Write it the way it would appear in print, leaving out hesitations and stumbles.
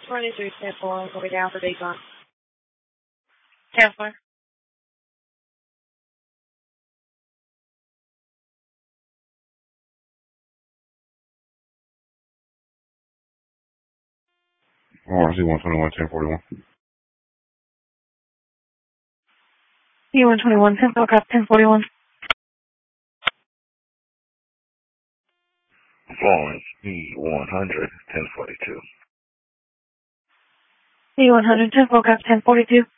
23 10-4, will be down for decon. 10-4. C-121, 1041. C-121, 10-4, copy 1041. Florence, C-100, 1042. C-100, 10-4, copy 1042.